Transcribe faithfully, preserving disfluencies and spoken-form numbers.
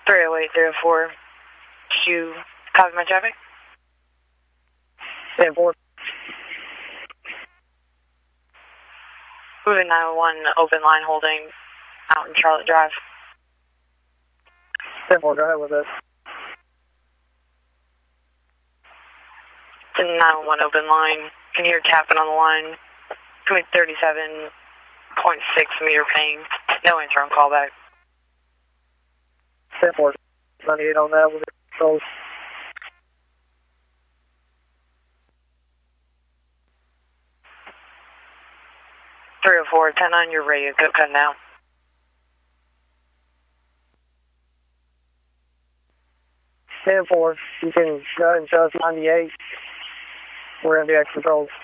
three oh eight, three oh four. Did you copy my traffic? ten four. Moving nine one one, open line holding out in Charlotte Drive. ten four, go ahead with this. nine one one, open line. Can hear tapping on the line. Coming thirty-seven point six meter ping. No answer on callback. ten four, ninety-eight on that with the controls. three oh four, ten on your radio, go cut now. ten four, you can go ahead and show us ninety-eight. We're in the X controls.